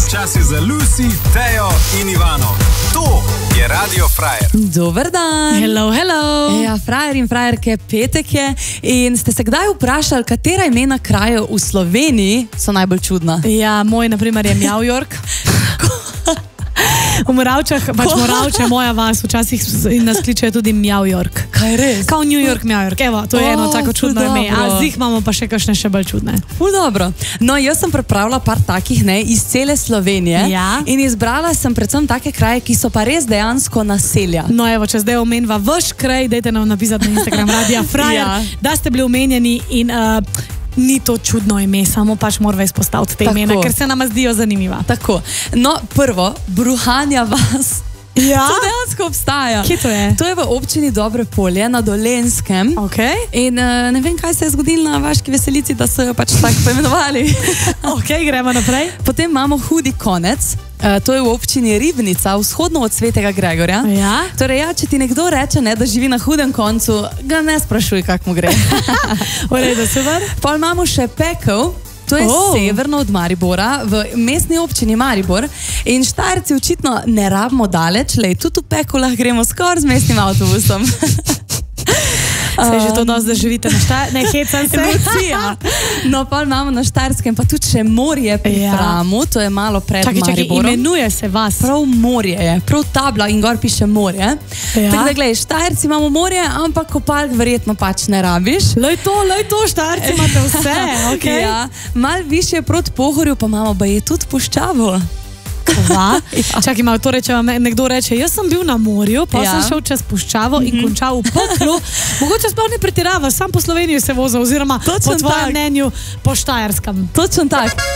Čas je za Lucy, Tejo in Ivano. To je Radio Frajer. Dober dan. Hello, hello. Ja, frajer in frajerke, petek je. In ste se kdaj vprašali, katera imena krajev v Sloveniji so najbolj čudna? Ja, moj naprimer je Mjav York. V Moravčah, pač Moravče, moja vas, včasih nas kličejo tudi Mjav York. Kaj res? Kao New York, Mjav York. Evo, to je eno tako čudno ime. A zdaj imamo pa še kakšne še bolj čudne. Dobro. No, jaz sem pripravila par takih, iz cele Slovenije. Ja. In izbrala sem predvsem take kraje, ki so pa res dejansko naselja. No, evo, če zdaj omenva vaš kraj, dajte nam napisati na Instagram Radia Frajer, Ja. da ste bili omenjeni in ni to čudno ime, samo pač morava izpostaviti te imena, ker se nama zdijo zanimiva. Tako. No, prvo, Bruhanja vas. Ja? To dejansko obstaja. Kje to je? To je v občini Dobre Polje na Dolenjskem. Okay. In ne vem, kaj se je zgodilo na vaški veselici, da so jo pač tako poimenovali. Ok, gremo naprej. Potem imamo Hudi konec. To je v občini Ribnica, vzhodno od Svetega Gregorja. Ja. Torej, ja, če ti nekdo reče, da živi na hudem koncu, ga ne sprašuj, kako mu gre. V redu, super. Pol imamo še Pekel. To je severno od Maribora, v mestni občini Maribor. In Štajerci očitno ne rabimo daleč, tudi v Pekel lahko gremo skoraj z mestnim avtobusom. Se je že to dosti, da živite na Štajerskem? Ne, hecam se. Lucija. No, pa imamo na Štajerskem pa tudi še morje pri Framu, to je malo pred Mariborom. Imenuje se vas. Prav morje je, prav tabla in gor piše morje. Ja. Tako da, gledaj, Štajerci imamo morje, ampak kopalk verjetno pač ne rabiš. Lej to, Štajerci imate vse, ok? Ja, mal višje proti Pohorju pa imamo baje tudi puščavo. Čakaj malo, torej, če vam nekdo reče, jaz sem bil na morju, pa sem šel čez puščavo in končal v Peklu, mogoče sploh ne pretiravaš, sam po Sloveniji se vozil, oziroma po tvojem mnenju po Štajerskem. Točno tak.